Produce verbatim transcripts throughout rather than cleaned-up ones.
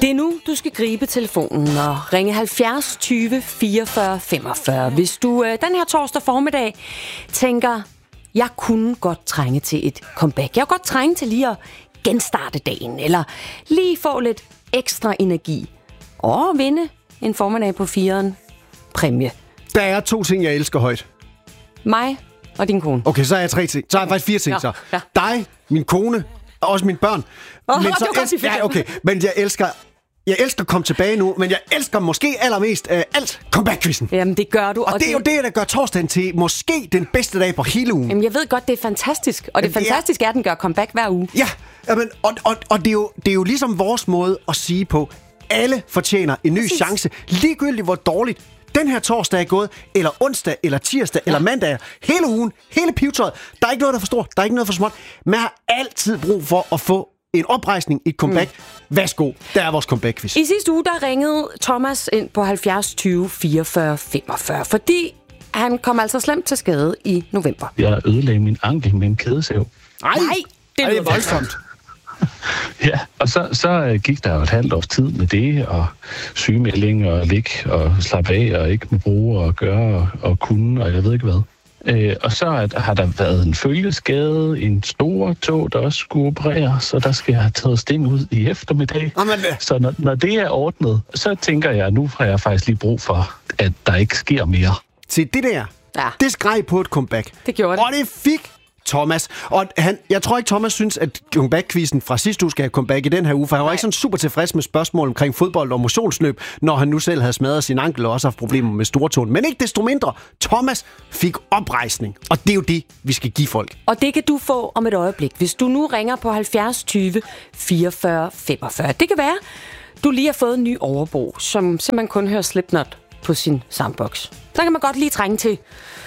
Det er nu, du skal gribe telefonen og ringe halvfjerds tyve fireogfyrre femogfyrre. Hvis du øh, den her torsdag formiddag tænker, jeg kunne godt trænge til et comeback. Jeg kunne godt trænge til lige at genstarte dagen, eller lige få lidt ekstra energi og vinde en formiddag på firen præmie. Der er to ting, jeg elsker højt. Mig og din kone. Okay, så er jeg tre ting. Så er jeg faktisk fire ting, ja, så. Ja. Dig, min kone, og også mine børn. Oh, men, så elsker, ja, okay. men jeg elsker... Jeg elsker at komme tilbage nu, men jeg elsker måske allermest uh, alt comeback-quizzen. Jamen, det gør du. Og, og det er jo det, der gør torsdagen til måske den bedste dag på hele ugen. Jamen, jeg ved godt, det er fantastisk. Og det Jamen, fantastiske er, at den gør comeback hver uge. Ja, jamen, og, og, og det, er jo, det er jo ligesom vores måde at sige på, alle fortjener en ny Præcis. chance, ligegyldigt hvor dårligt den her torsdag er gået, eller onsdag, eller tirsdag, ja. eller mandag, hele ugen, hele pivetøjet. Der er ikke noget, der er for stort, der er ikke noget for småt. Man har altid brug for at få en oprejsning, et comeback. Mm. Værsgo, der er vores comeback-quiz. I sidste uge, der ringede Thomas ind på halvfjerds tyve fireogfyrre femogfyrre, fordi han kom altså slemt til skade i november. Jeg ødelagde min ankel med en kædesav. Nej, Nej det, det er voldsomt. Ja, og så, så gik der jo et halvt års tid med det, og sygemelding, og ligge, og slappe af, og ikke med bruge, og gøre, og, og kunne, og jeg ved ikke hvad. Øh, og så at, har der været en følgeskade, en stor tog, der også skulle operere, så der skal jeg have taget sting ud i eftermiddag. Amen. Så når, når det er ordnet, så tænker jeg, at nu har jeg faktisk lige brug for, at der ikke sker mere. Se, det der, ja. det skreg på et comeback. Det gjorde det. Og det fik Thomas. Og han, jeg tror ikke, Thomas synes, at comeback-quizzen fra sidste uge skal have comeback i den her uge, for han var ikke sådan super tilfreds med spørgsmål omkring fodbold og motionsløb, når han nu selv havde smadret sin ankel og også haft problemer med stortåen. Men ikke desto mindre, Thomas fik oprejsning. Og det er jo det, vi skal give folk. Og det kan du få om et øjeblik, hvis du nu ringer på halvfjerds tyve fireogfyrre femogfyrre. Det kan være, du lige har fået en ny overbo, som simpelthen kun hører Slipknot på sin soundbox. Så kan man godt lige trænge til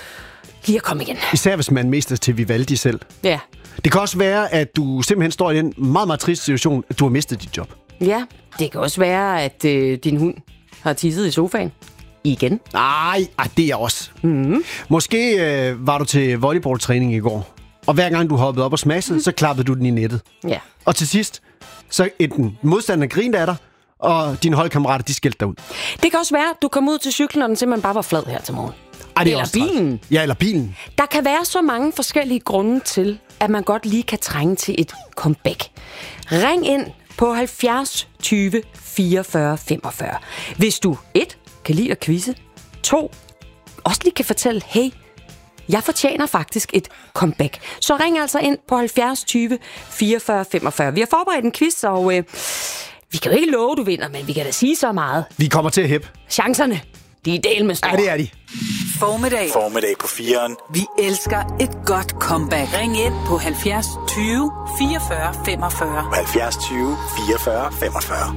lige at komme igen. Især hvis man mister til Vivaldi selv. Ja. Det kan også være, at du simpelthen står i en meget, meget trist situation, at du har mistet dit job. Ja, det kan også være, at øh, din hund har tisset i sofaen. Igen. Nej, det er også. Mm-hmm. Måske øh, var du til volleyballtræning i går, og hver gang du hoppede op og smashede, mm-hmm. så klappede du den i nettet. Ja. Og til sidst, så enten modstanderen grinede af dig, og dine holdkammerater, de skældte dig ud. Det kan også være, at du kom ud til cyklen, og den simpelthen bare var flad her til morgen. Ej, det er eller også bilen. Træt. Ja, eller bilen. Der kan være så mange forskellige grunde til, at man godt lige kan trænge til et comeback. Ring ind på halvfjerds tyve fireogfyrre femogfyrre. Hvis du et kan lide at quizze, to også lige kan fortælle, hey, jeg fortjener faktisk et comeback. Så ring altså ind på halvfjerds tyve fireogfyrre femogfyrre. Vi har forberedt en quiz, og øh, vi kan jo ikke love, du vinder, men vi kan da sige så meget. Vi kommer til at hæppe. Chancerne, de er del med store. Ja, det er de. Formiddag. Formiddag på firen. Vi elsker et godt comeback. Ring ind på halvfjerds tyve fireogfyrre femogfyrre. halvfjerds tyve fireogfyrre femogfyrre.